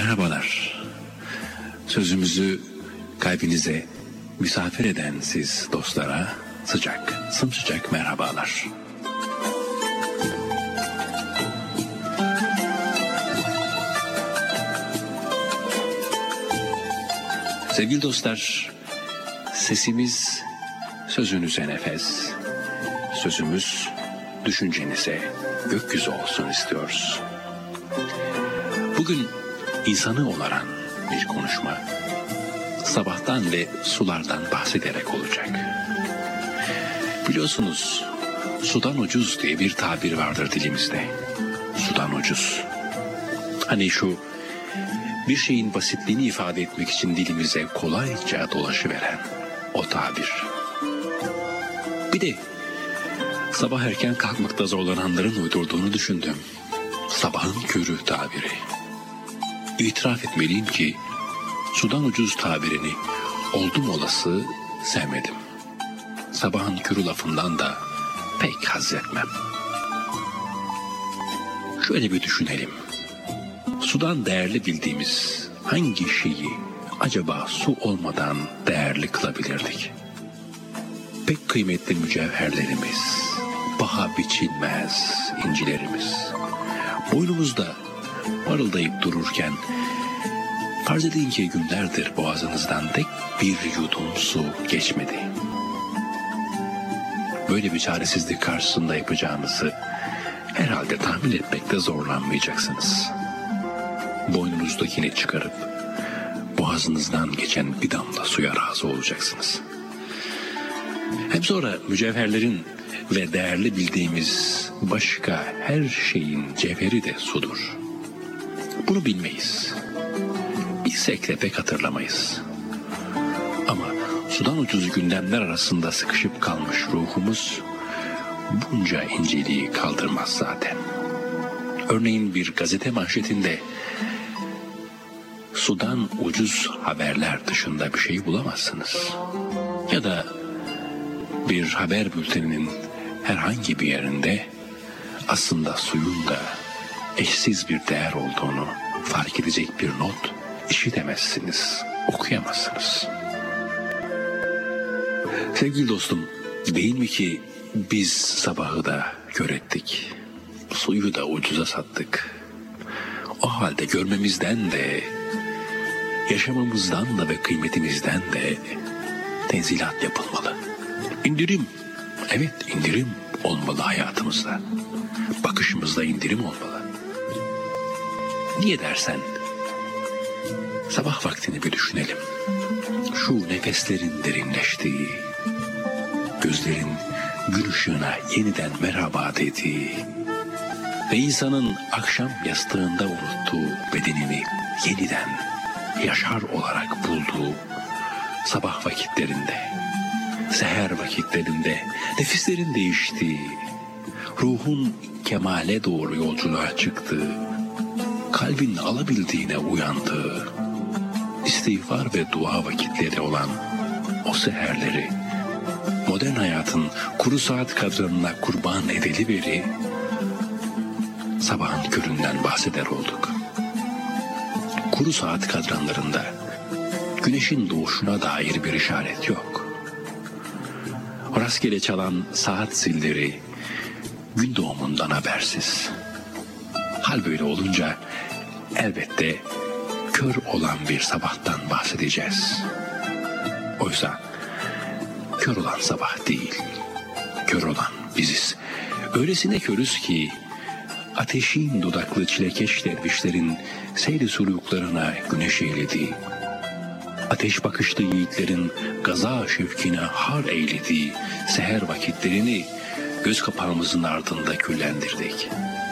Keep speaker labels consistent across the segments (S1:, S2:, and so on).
S1: Merhabalar. Sözümüzü kalbinize misafir eden siz dostlara sıcak, sımsıcak merhabalar. Sevgili dostlar, sesimiz sözünüze nefes, sözümüz düşüncenize gökyüzü olsun istiyoruz. Bugün insanı onaran bir konuşma, sabahtan ve sulardan bahsederek olacak. Biliyorsunuz, sudan ucuz diye bir tabir vardır dilimizde. Sudan ucuz. Hani şu bir şeyin basitliğini ifade etmek için dilimize kolayca dolaşıveren o tabir. Bir de sabah erken kalkmakta zorlananların uydurduğunu düşündüm. Sabahın körü tabiri. İtiraf etmeliyim ki sudan ucuz tabirini oldum olası sevmedim. Sabahın körü lafından da pek haz etmem. Şöyle bir düşünelim. Sudan değerli bildiğimiz hangi şeyi acaba su olmadan değerli kılabilirdik? Pek kıymetli mücevherlerimiz, paha biçilmez incilerimiz, boynumuzda parıldayıp dururken farz edin ki günlerdir boğazınızdan tek bir yudum su geçmedi. Böyle bir çaresizlik karşısında yapacağınızı herhalde tahmin etmekte zorlanmayacaksınız. Boynunuzdakini çıkarıp boğazınızdan geçen bir damla suya razı olacaksınız. Hem sonra mücevherlerin ve değerli bildiğimiz başka her şeyin cevheri de sudur. Bunu bilmeyiz. Bilsek de pek hatırlamayız. Ama sudan ucuz gündemler arasında sıkışıp kalmış ruhumuz bunca inceliği kaldırmaz zaten. Örneğin bir gazete manşetinde sudan ucuz haberler dışında bir şey bulamazsınız. Ya da bir haber bülteninin herhangi bir yerinde aslında suyun da eşsiz bir değer olduğunu fark edecek bir not işitemezsiniz, okuyamazsınız. Sevgili dostum, değil mi ki biz sabahı da kör ettik, suyu da ucuza sattık. O halde görmemizden de, yaşamamızdan da ve kıymetimizden de tenzilat yapılmalı. İndirim, evet indirim olmalı hayatımızda. Bakışımızda indirim olmalı. Niye dersen, sabah vaktini bir düşünelim. Şu nefeslerin derinleştiği, gözlerin gün ışığına yeniden merhaba dediği ve insanın akşam yastığında unuttuğu bedenini yeniden yaşar olarak bulduğu sabah vakitlerinde, seher vakitlerinde nefislerin değiştiği, ruhun kemale doğru yolculuğa çıktığı, kalbin alabildiğine uyandığı, istiğfar ve dua vakitleri olan o seherleri, modern hayatın kuru saat kadranına kurban ediliveri, sabahın köründen bahseder olduk. Kuru saat kadranlarında güneşin doğuşuna dair bir işaret yok. Rastgele çalan saat zilleri gün doğumundan habersiz. Hal böyle olunca elbette kör olan bir sabahtan bahsedeceğiz. Oysa kör olan sabah değil, kör olan biziz. Öylesine körüz ki ateşin dudaklı çilekeş dervişlerin seyri suluklarına güneş eğlediği, ateş bakışlı yiğitlerin gaza şevkine har eylediği seher vakitlerini göz kapağımızın ardında küllendirdik.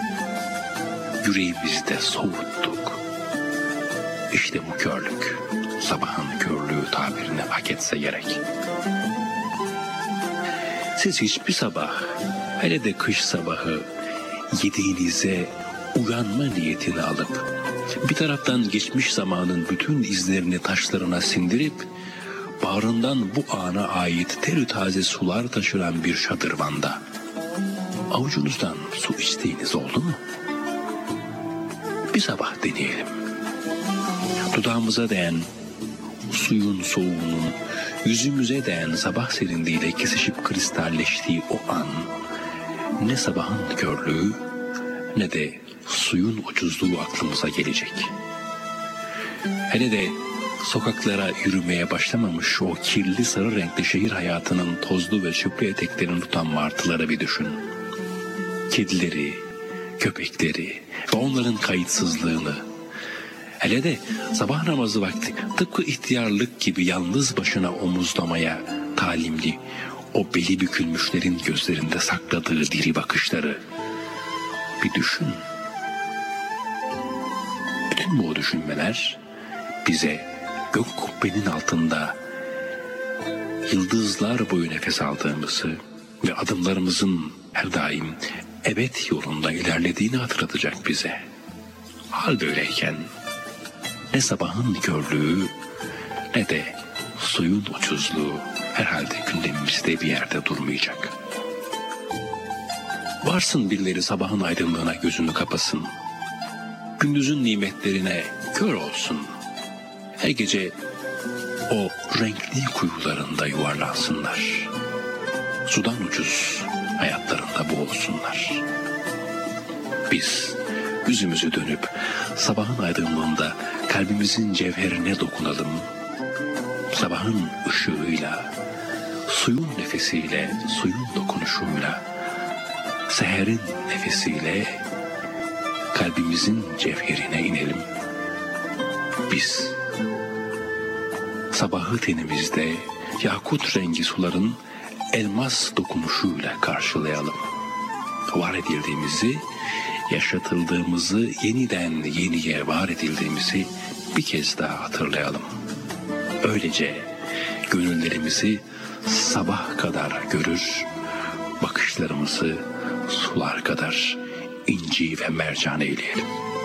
S1: Yüreğimizde soğuttuk. İşte bu körlük, sabahın körlüğü tabirini hak etse gerek. Siz hiçbir sabah, hele de kış sabahı, yediğinize uyanma niyetini alıp, bir taraftan geçmiş zamanın bütün izlerini taşlarına sindirip, bağrından bu ana ait terü taze sular taşıran bir şadırvanda avucunuzdan su içtiğiniz oldu mu? Bir sabah deneyelim. Dudağımıza değen suyun soğuğunun yüzümüze değen sabah serinliğiyle kesişip kristalleştiği o an ne sabahın körlüğü ne de suyun ucuzluğu aklımıza gelecek. Hele de sokaklara yürümeye başlamamış o kirli sarı renkli şehir hayatının tozlu ve çöplü eteklerini tutan martıları bir düşün. Kedileri, köpekleri ve onların kayıtsızlığını. Hele de sabah namazı vakti tıpkı ihtiyarlık gibi yalnız başına omuzlamaya talimli o beli bükülmüşlerin gözlerinde sakladığı diri bakışları bir düşün. Bütün bu düşünmeler bize gök kubbenin altında yıldızlar boyu nefes aldığımızı ve adımlarımızın her daim ebed yolunda ilerlediğini hatırlatacak bize. Hal böyleyken ne sabahın körlüğü ne de suyun ucuzluğu herhalde gündemimizde bir yerde durmayacak. Varsın birileri sabahın aydınlığına gözünü kapasın, gündüzün nimetlerine kör olsun, her gece o renkli kuyularında yuvarlansınlar, sudan ucuz hayatlarında boğulsunlar. Biz yüzümüzü dönüp sabahın aydınlığında kalbimizin cevherine dokunalım. Sabahın ışığıyla, suyun nefesiyle, suyun dokunuşuyla, seherin nefesiyle kalbimizin cevherine inelim. Biz sabahı tenimizde yakut rengi suların elmas dokunuşuyla karşılayalım. Var edildiğimizi, yaşatıldığımızı, yeniden yeniye var edildiğimizi bir kez daha hatırlayalım. Öylece gönüllerimizi sabah kadar görür, bakışlarımızı sular kadar inci ve mercan eyleyelim.